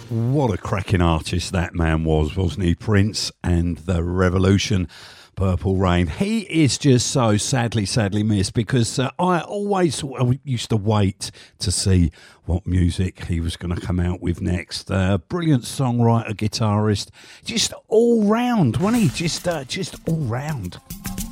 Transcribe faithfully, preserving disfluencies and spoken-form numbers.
What a cracking artist that man was, wasn't he? Prince and the Revolution, Purple Rain. He is just so sadly, sadly missed because uh, I always I used to wait to see what music he was going to come out with next. Uh, brilliant songwriter, guitarist, just all round, wasn't he? Just, uh, just all round.